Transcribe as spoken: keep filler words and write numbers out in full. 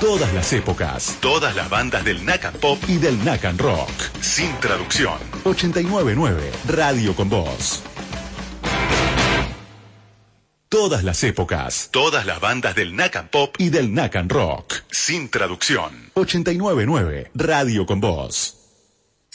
Todas las épocas, todas las bandas del Nacan Pop y del Nacan Rock. Sin traducción. ochenta y nueve punto nueve Radio con Voz. Todas las épocas, todas las bandas del Nacan Pop y del Nacan Rock. Sin traducción. ochenta y nueve punto nueve Radio con Voz.